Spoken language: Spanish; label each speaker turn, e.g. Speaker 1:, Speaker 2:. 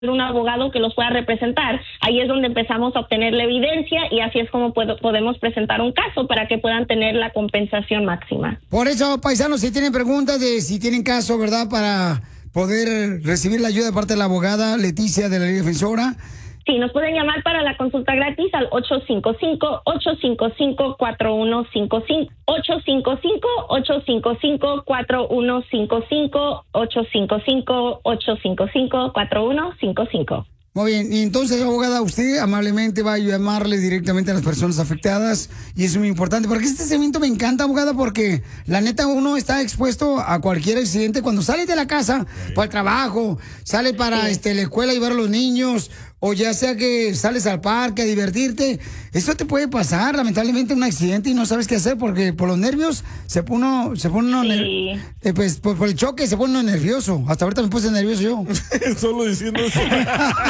Speaker 1: un abogado que los pueda representar. Ahí es donde empezamos a obtener la evidencia y así es como podemos presentar un caso para que puedan tener la compensación máxima.
Speaker 2: Por eso, paisanos, si tienen preguntas de si tienen caso, ¿verdad?, para poder recibir la ayuda de parte de la abogada Leticia de la Liga Defensora.
Speaker 1: Sí, nos pueden llamar para la consulta gratis al 855-855-4155, 855-855-4155, 855-855-4155.
Speaker 2: Muy bien, y entonces, abogada, usted amablemente va a llamarle directamente a las personas afectadas y eso es muy importante, porque este segmento me encanta, abogada, porque la neta uno está expuesto a cualquier accidente cuando sale de la casa, para el trabajo, sale para la escuela y ver a los niños, o ya sea que sales al parque a divertirte, eso te puede pasar, lamentablemente, un accidente y no sabes qué hacer, porque por los nervios se pone uno pues por el choque se pone uno nervioso. Hasta ahorita me puse nervioso yo.
Speaker 3: Solo diciendo eso.